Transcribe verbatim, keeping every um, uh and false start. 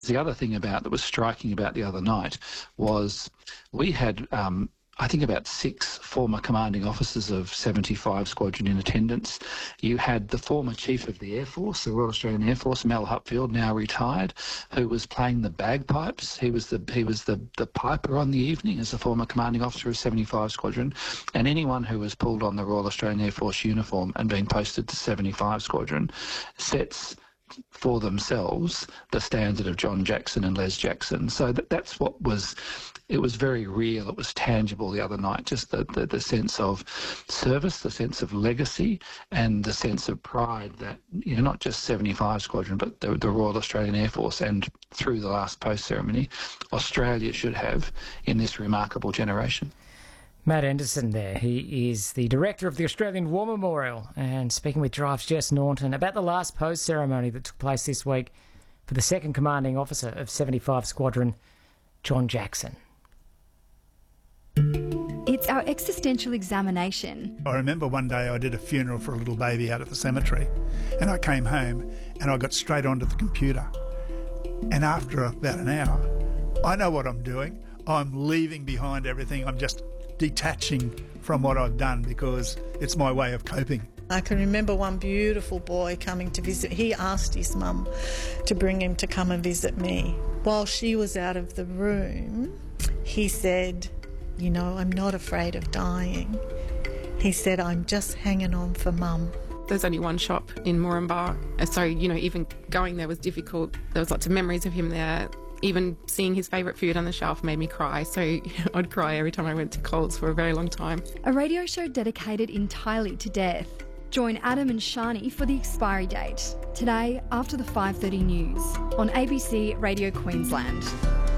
The other thing about that was striking about the other night was we had, um, I think, about six former commanding officers of seventy-five Squadron in attendance. You had the former Chief of the Air Force, the Royal Australian Air Force, Mel Hupfield, now retired, who was playing the bagpipes. He was the he was the, the piper on the evening as a former commanding officer of seventy-five Squadron. And anyone who was pulled on the Royal Australian Air Force uniform and being posted to seventy-five Squadron sets for themselves the standard of John Jackson and Les Jackson. So that, that's what was, it was very real, it was tangible the other night, just the, the, the sense of service, the sense of legacy, and the sense of pride that, you know, not just seventy-five Squadron, but the, the Royal Australian Air Force and through the last post ceremony, Australia should have in this remarkable generation. Matt Anderson there. He is the director of the Australian War Memorial, and speaking with Drive's Jess Naunton about the last post ceremony that took place this week for the second commanding officer of seventy-five Squadron, John Jackson. It's our existential examination. I remember one day I did a funeral for a little baby out at the cemetery, and I came home and I got straight onto the computer. And after about an hour, I know what I'm doing. I'm leaving behind everything. I'm just detaching from what I've done because it's my way of coping. I can remember one beautiful boy coming to visit. He asked his mum to bring him to come and visit me. While she was out of the room, he said, you know, I'm not afraid of dying. He said, I'm just hanging on for Mum. There's only one shop in Moranbah, so, you know, even going there was difficult. There was lots of memories of him there. Even seeing his favourite food on the shelf made me cry, so you know, I'd cry every time I went to Coles for a very long time. A radio show dedicated entirely to death. Join Adam and Shani for The Expiry Date, today after the five thirty news on A B C Radio Queensland.